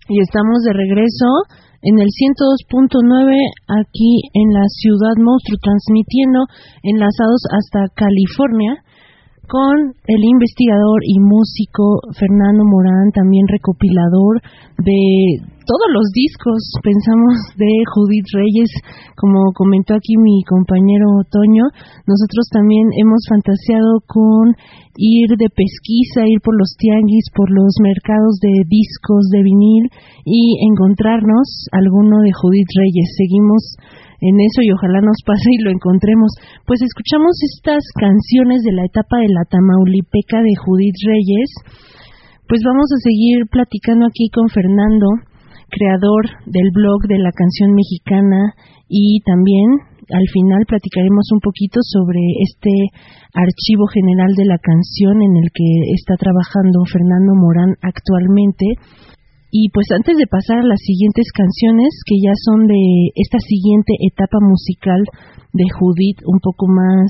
Y estamos de regreso en el 102.9 aquí en la Ciudad Monstruo, transmitiendo enlazados hasta California con el investigador y músico Fernando Morán, también recopilador de todos los discos, pensamos, de Judith Reyes. Como comentó aquí mi compañero Toño, nosotros también hemos fantaseado con ir de pesquisa, ir por los tianguis, por los mercados de discos de vinil y encontrarnos alguno de Judith Reyes. Seguimos en eso y ojalá nos pase y lo encontremos. Pues escuchamos estas canciones de la etapa de la Tamaulipeca de Judith Reyes. Pues vamos a seguir platicando aquí con Fernando, creador del blog de la canción mexicana, y también al final platicaremos un poquito sobre este archivo general de la canción en el que está trabajando Fernando Morán actualmente. Y pues antes de pasar a las siguientes canciones, que ya son de esta siguiente etapa musical de Judith, un poco más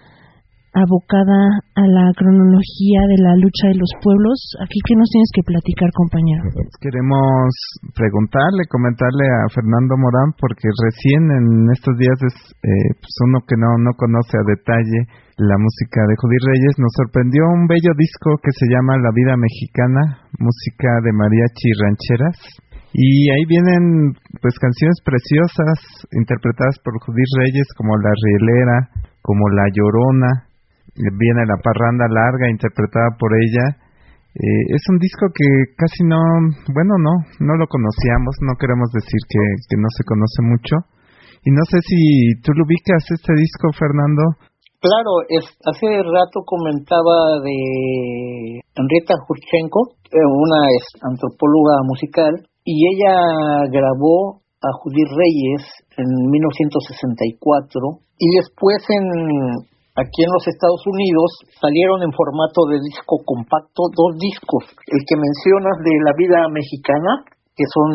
abocada a la cronología de la lucha de los pueblos, aquí ¿qué nos tienes que platicar, compañero? Queremos comentarle a Fernando Morán, porque recién en estos días pues uno que no conoce a detalle la música de Judith Reyes, nos sorprendió un bello disco que se llama La Vida Mexicana, música de mariachi y rancheras. Y ahí vienen pues canciones preciosas interpretadas por Judith Reyes, como La Rielera, como La Llorona. Viene La Parranda Larga, interpretada por ella. Es un disco que casi no lo conocíamos, no queremos decir que no se conoce mucho. Y no sé si tú lo ubicas, este disco, Fernando. Claro, hace rato comentaba de Henrietta Jurchenko, una antropóloga musical, y ella grabó a Judith Reyes en 1964, y después aquí en los Estados Unidos salieron en formato de disco compacto 2 discos. El que mencionas de La Vida Mexicana, que son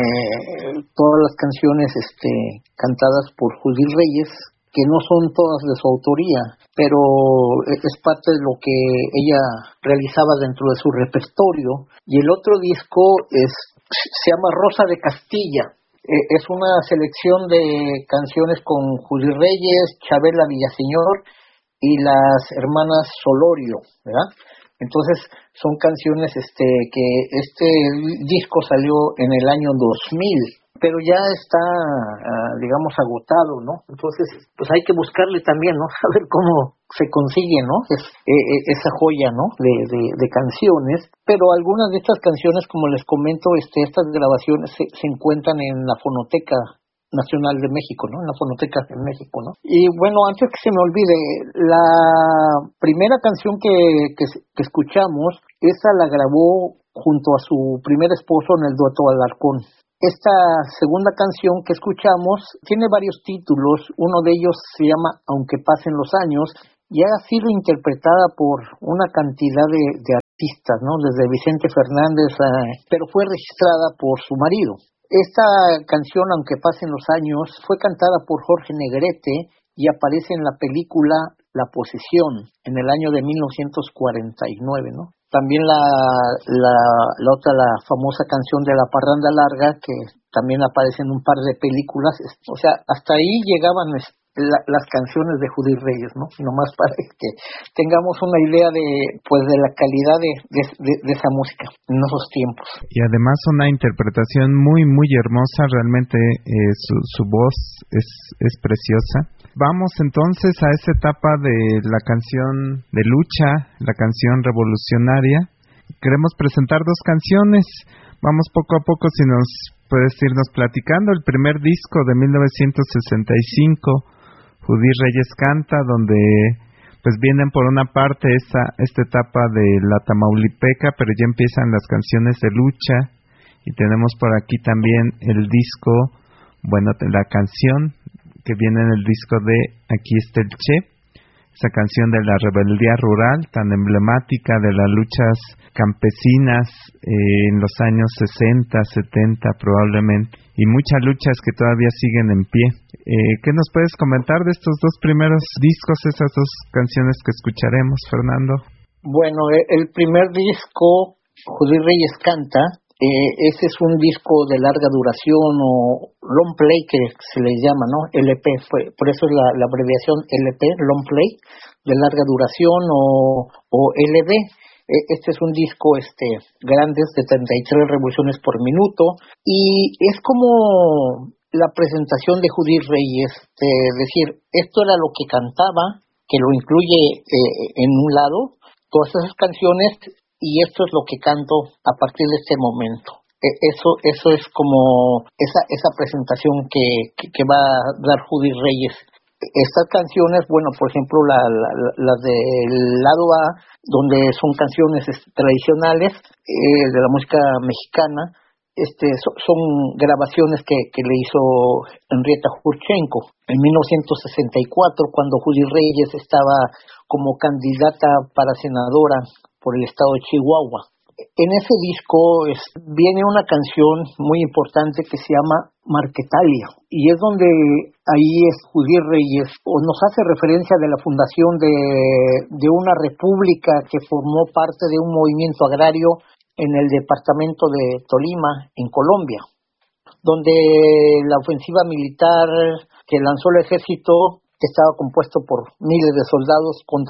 todas las canciones cantadas por Judith Reyes, que no son todas de su autoría, pero es parte de lo que ella realizaba dentro de su repertorio. Y el otro disco se llama Rosa de Castilla. Es una selección de canciones con Judith Reyes, Chabela Villaseñor y las hermanas Solorio, ¿verdad? Entonces son canciones que este disco salió en el año 2000, pero ya está, digamos, agotado, ¿no? Entonces, pues hay que buscarle también, ¿no? A ver cómo se consigue, ¿no? Esa joya, ¿no? De canciones, pero algunas de estas canciones, como les comento, estas grabaciones se encuentran en la Fonoteca Nacional de México, ¿no? En la Fonoteca de México, ¿no? Y bueno, antes que se me olvide, la primera canción que escuchamos, esa la grabó junto a su primer esposo en el dueto Alarcón. Esta segunda canción que escuchamos tiene varios títulos, uno de ellos se llama Aunque pasen los años, y ha sido interpretada por una cantidad de artistas, ¿no? Desde Vicente Fernández, pero fue registrada por su marido. Esta canción, Aunque pasen los años, fue cantada por Jorge Negrete y aparece en la película La Posesión, en el año de 1949, ¿no? También la otra, la famosa canción de La Parranda Larga, que también aparece en un par de películas. O sea, hasta ahí llegaban las canciones de Judith Reyes, ¿no? Nomás para que tengamos una idea de la calidad de esa música en esos tiempos. Y además una interpretación muy, muy hermosa, realmente su voz es preciosa. Vamos entonces a esa etapa de la canción de lucha, la canción revolucionaria. Queremos presentar 2 canciones. Vamos poco a poco, si nos puedes irnos platicando. El primer disco de 1965, Judith Reyes Canta, donde pues vienen por una parte esta etapa de la Tamaulipeca, pero ya empiezan las canciones de lucha, y tenemos por aquí también el disco, la canción que viene en el disco de Aquí está el Che, esa canción de la rebeldía rural tan emblemática de las luchas campesinas en los años 60, 70 probablemente, y muchas luchas que todavía siguen en pie. ¿Qué nos puedes comentar de estos 2 primeros discos, esas 2 canciones que escucharemos, Fernando? Bueno, el primer disco, Judith Reyes Canta, Ese es un disco de larga duración o long play que se le llama, ¿no? LP, por eso es la abreviación LP, long play, de larga duración o LD. Este es un disco grande, de 33 revoluciones por minuto, y es como la presentación de Judith Reyes, decir, esto era lo que cantaba, que lo incluye en un lado, todas esas canciones, y esto es lo que canto a partir de este momento. Eso es como esa presentación que va a dar Judith Reyes. Estas canciones, bueno, por ejemplo, las del lado A, donde son canciones tradicionales de la música mexicana, son grabaciones que le hizo Henrietta Jurchenko en 1964, cuando Judith Reyes estaba como candidata para senadora por el estado de Chihuahua. En ese disco viene una canción muy importante que se llama Marquetalia, y es donde ahí Judith Reyes nos hace referencia de la fundación de una república que formó parte de un movimiento agrario en el departamento de Tolima, en Colombia, donde la ofensiva militar que lanzó el ejército estaba compuesto por miles de soldados contra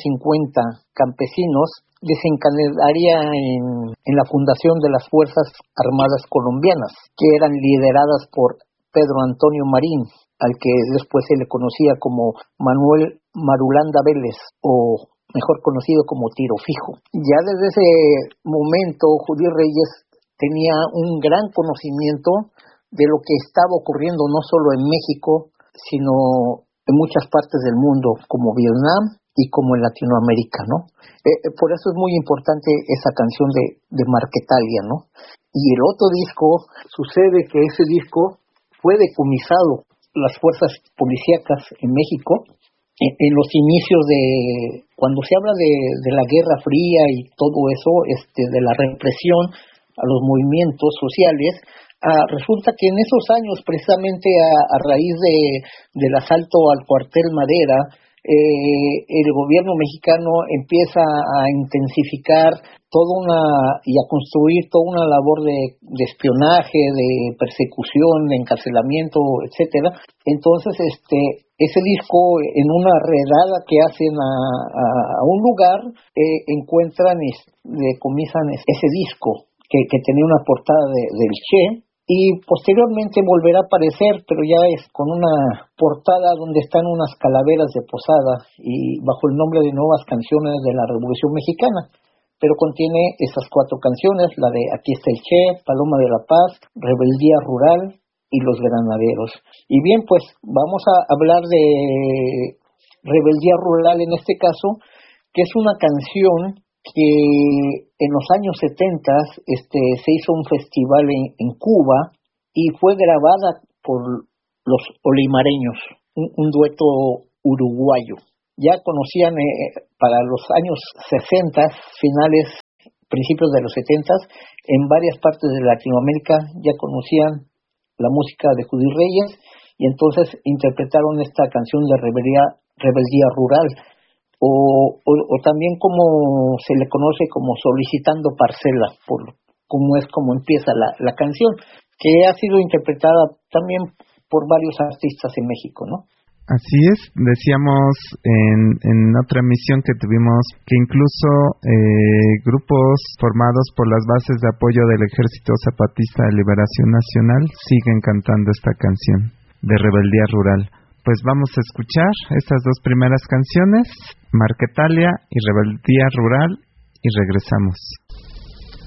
150 campesinos, desencadenaría en la fundación de las Fuerzas Armadas Colombianas, que eran lideradas por Pedro Antonio Marín, al que después se le conocía como Manuel Marulanda Vélez, o mejor conocido como Tiro Fijo. Ya desde ese momento, Judith Reyes tenía un gran conocimiento de lo que estaba ocurriendo no solo en México, sino en muchas partes del mundo, como Vietnam y como en Latinoamérica, ¿no? Por eso es muy importante esa canción de Marquetalia, ¿no? Y el otro disco, sucede que ese disco fue decomisado las fuerzas policíacas en México en los inicios cuando se habla de la Guerra Fría y todo eso, de la represión a los movimientos sociales. Resulta que en esos años, precisamente a raíz del asalto al cuartel Madera, el gobierno mexicano empieza a intensificar y a construir toda una labor de espionaje, de persecución, de encarcelamiento, etcétera. Entonces, ese disco, en una redada que hacen a un lugar, decomisan ese disco que tenía una portada del Che, y posteriormente volverá a aparecer, pero ya es con una portada donde están unas calaveras de posada y bajo el nombre de Nuevas Canciones de la Revolución Mexicana, pero contiene esas 4 canciones, la de Aquí está el Che, Paloma de la Paz, Rebeldía Rural y Los Granaderos. Y bien, pues vamos a hablar de Rebeldía Rural en este caso, que es una canción que en los años 70 se hizo un festival en Cuba y fue grabada por los Olimareños, un dueto uruguayo. Ya conocían para los años 60, principios de los 70, en varias partes de Latinoamérica ya conocían la música de Judith Reyes, y entonces interpretaron esta canción de Rebeldía Rural, o también como se le conoce como Solicitando Parcela, como empieza la canción, que ha sido interpretada también por varios artistas en México, ¿no? Así es, decíamos en otra emisión que tuvimos que incluso grupos formados por las bases de apoyo del Ejército Zapatista de Liberación Nacional siguen cantando esta canción de Rebeldía Rural. Pues vamos a escuchar estas 2 primeras canciones, Marquetalia y Rebeldía Rural, y regresamos.